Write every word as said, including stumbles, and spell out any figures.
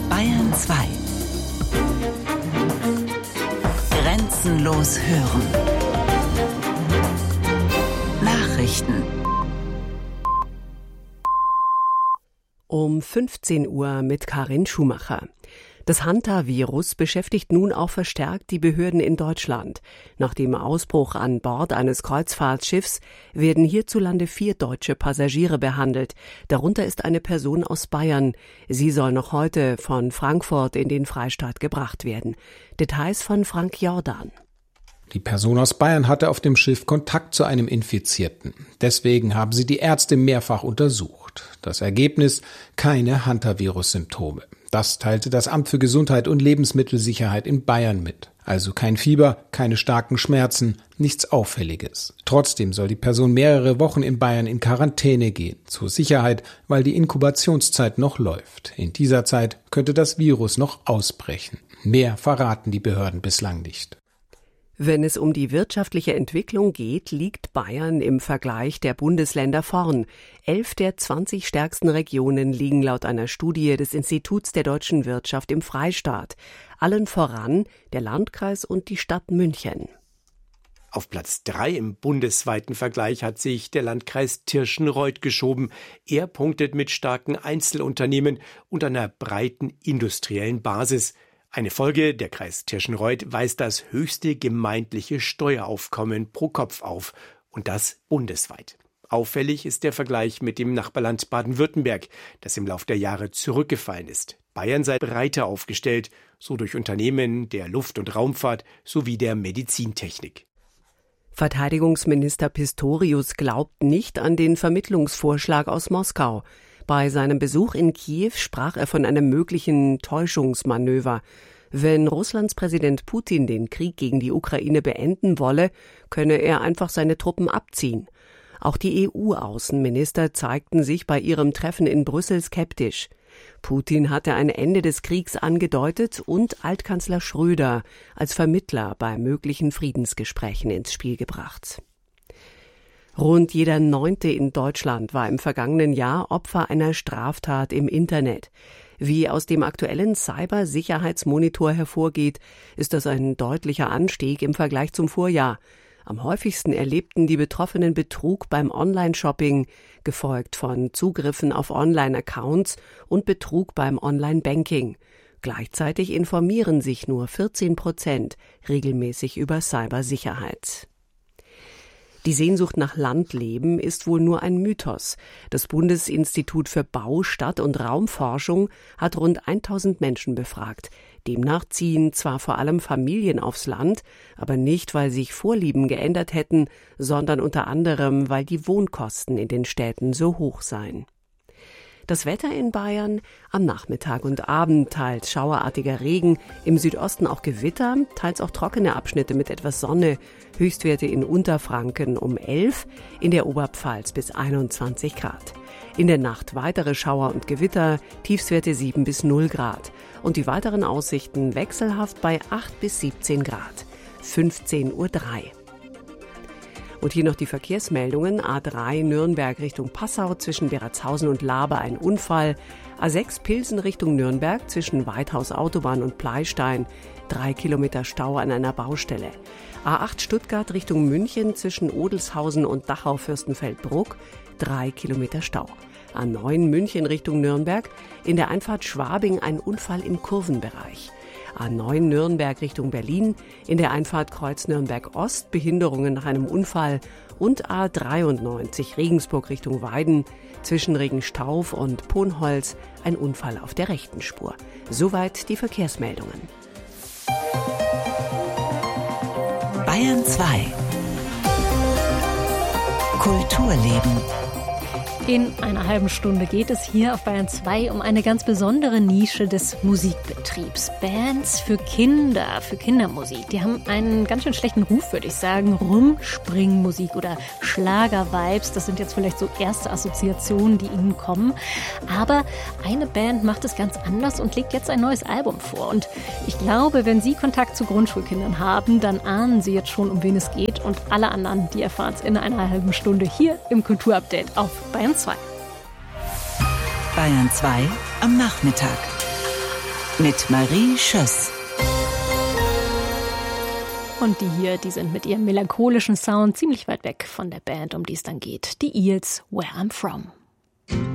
Bayern zwei. Grenzenlos hören. Nachrichten. Um fünfzehn Uhr mit Karin Schumacher. Das Hantavirus beschäftigt nun auch verstärkt die Behörden in Deutschland. Nach dem Ausbruch an Bord eines Kreuzfahrtschiffs werden hierzulande vier deutsche Passagiere behandelt. Darunter ist eine Person aus Bayern. Sie soll noch heute von Frankfurt in den Freistaat gebracht werden. Details von Frank Jordan. Die Person aus Bayern hatte auf dem Schiff Kontakt zu einem Infizierten. Deswegen haben sie die Ärzte mehrfach untersucht. Das Ergebnis: keine Hantavirus-Symptome. Das teilte das Amt für Gesundheit und Lebensmittelsicherheit in Bayern mit. Also kein Fieber, keine starken Schmerzen, nichts Auffälliges. Trotzdem soll die Person mehrere Wochen in Bayern in Quarantäne gehen. Zur Sicherheit, weil die Inkubationszeit noch läuft. In dieser Zeit könnte das Virus noch ausbrechen. Mehr verraten die Behörden bislang nicht. Wenn es um die wirtschaftliche Entwicklung geht, liegt Bayern im Vergleich der Bundesländer vorn. Elf der zwanzig stärksten Regionen liegen laut einer Studie des Instituts der deutschen Wirtschaft im Freistaat. Allen voran der Landkreis und die Stadt München. Auf Platz drei im bundesweiten Vergleich hat sich der Landkreis Tirschenreuth geschoben. Er punktet mit starken Einzelunternehmen und einer breiten industriellen Basis. Eine Folge: der Kreis Tirschenreuth weist das höchste gemeindliche Steueraufkommen pro Kopf auf, und das bundesweit. Auffällig ist der Vergleich mit dem Nachbarland Baden-Württemberg, das im Lauf der Jahre zurückgefallen ist. Bayern sei breiter aufgestellt, so durch Unternehmen der Luft- und Raumfahrt sowie der Medizintechnik. Verteidigungsminister Pistorius glaubt nicht an den Vermittlungsvorschlag aus Moskau. Bei seinem Besuch in Kiew sprach er von einem möglichen Täuschungsmanöver. Wenn Russlands Präsident Putin den Krieg gegen die Ukraine beenden wolle, könne er einfach seine Truppen abziehen. Auch die E U-Außenminister zeigten sich bei ihrem Treffen in Brüssel skeptisch. Putin hatte ein Ende des Kriegs angedeutet und Altkanzler Schröder als Vermittler bei möglichen Friedensgesprächen ins Spiel gebracht. Rund jeder Neunte in Deutschland war im vergangenen Jahr Opfer einer Straftat im Internet. Wie aus dem aktuellen Cybersicherheitsmonitor hervorgeht, ist das ein deutlicher Anstieg im Vergleich zum Vorjahr. Am häufigsten erlebten die Betroffenen Betrug beim Online-Shopping, gefolgt von Zugriffen auf Online-Accounts und Betrug beim Online-Banking. Gleichzeitig informieren sich nur vierzehn Prozent regelmäßig über Cybersicherheit. Die Sehnsucht nach Landleben ist wohl nur ein Mythos. Das Bundesinstitut für Bau-, Stadt- und Raumforschung hat rund tausend Menschen befragt. Demnach ziehen zwar vor allem Familien aufs Land, aber nicht, weil sich Vorlieben geändert hätten, sondern unter anderem, weil die Wohnkosten in den Städten so hoch seien. Das Wetter in Bayern: am Nachmittag und Abend teils schauerartiger Regen, im Südosten auch Gewitter, teils auch trockene Abschnitte mit etwas Sonne. Höchstwerte in Unterfranken um elf, in der Oberpfalz bis einundzwanzig Grad. In der Nacht weitere Schauer und Gewitter, Tiefstwerte sieben bis null Grad. Und die weiteren Aussichten wechselhaft bei acht bis siebzehn Grad. fünfzehn Uhr drei. Und hier noch die Verkehrsmeldungen. A drei Nürnberg Richtung Passau zwischen Beratshausen und Laber ein Unfall. A sechs Pilsen Richtung Nürnberg zwischen Weithaus Autobahn und Pleistein. Drei Kilometer Stau an einer Baustelle. A acht Stuttgart Richtung München zwischen Odelshausen und Dachau-Fürstenfeldbruck. Drei Kilometer Stau. A neun München Richtung Nürnberg. In der Einfahrt Schwabing ein Unfall im Kurvenbereich. A neun Nürnberg Richtung Berlin, in der Einfahrt Kreuz Nürnberg Ost Behinderungen nach einem Unfall und A dreiundneunzig Regensburg Richtung Weiden, zwischen Regenstauf und Ponholz ein Unfall auf der rechten Spur. Soweit die Verkehrsmeldungen. Bayern zwei. Kulturleben. In einer halben Stunde geht es hier auf Bayern zwei um eine ganz besondere Nische des Musikbetriebs. Bands für Kinder, für Kindermusik. Die haben einen ganz schön schlechten Ruf, würde ich sagen. Rumspringmusik oder Schlager-Vibes. Das sind jetzt vielleicht so erste Assoziationen, die Ihnen kommen. Aber eine Band macht es ganz anders und legt jetzt ein neues Album vor. Und ich glaube, wenn Sie Kontakt zu Grundschulkindern haben, dann ahnen Sie jetzt schon, um wen es geht. Und alle anderen, die erfahren es in einer halben Stunde hier im Kulturupdate auf Bayern zwei. Bayern zwei am Nachmittag. Mit Marie Schöss. Und die hier, die sind mit ihrem melancholischen Sound ziemlich weit weg von der Band, um die es dann geht. Die Eels, Where I'm From.